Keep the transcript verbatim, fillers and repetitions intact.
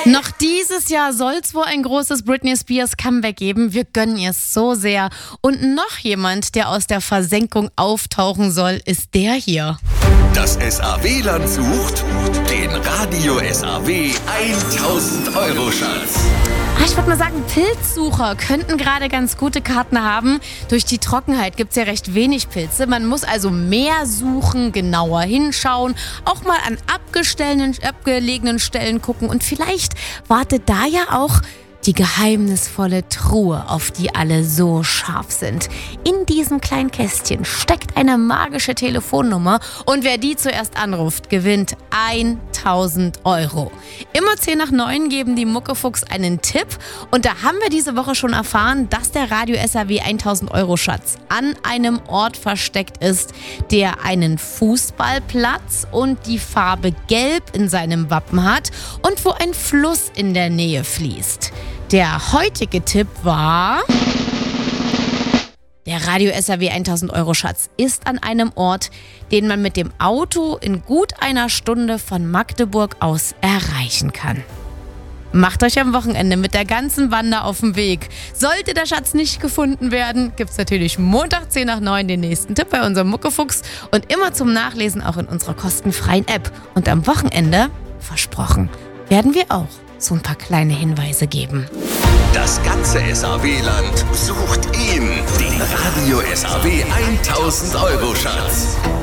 Noch dieses Jahr soll es wohl ein großes Britney Spears Comeback geben. Wir gönnen ihr es so sehr. Und noch jemand, der aus der Versenkung auftauchen soll, ist der hier. Das S A W-Land sucht den Radio S A W tausend Euro Schatz. Ich würde mal sagen, Pilzsucher könnten gerade ganz gute Karten haben. Durch die Trockenheit gibt es ja recht wenig Pilze. Man muss also mehr suchen, genauer hinschauen, auch mal an abgestellten, abgelegenen Stellen gucken. Und vielleicht wartet da ja auch die geheimnisvolle Truhe, auf die alle so scharf sind. In diesem kleinen Kästchen steckt eine magische Telefonnummer und wer die zuerst anruft, gewinnt tausend Euro. Immer zehn nach neun geben die Muckefuchs einen Tipp und da haben wir diese Woche schon erfahren, dass der Radio S A W tausend Euro Schatz an einem Ort versteckt ist, der einen Fußballplatz und die Farbe Gelb in seinem Wappen hat und wo ein Fluss in der Nähe fließt. Der heutige Tipp war: Der Radio S A W tausend Euro Schatz ist an einem Ort, den man mit dem Auto in gut einer Stunde von Magdeburg aus erreichen kann. Macht euch am Wochenende mit der ganzen Bande auf den Weg. Sollte der Schatz nicht gefunden werden, gibt es natürlich Montag zehn nach neun den nächsten Tipp bei unserem Muckefuchs und immer zum Nachlesen auch in unserer kostenfreien App. Und am Wochenende, versprochen, werden wir auch so ein paar kleine Hinweise geben. Das ganze S A W-Land sucht ihn, den Radio S A W tausend Euro Schatz.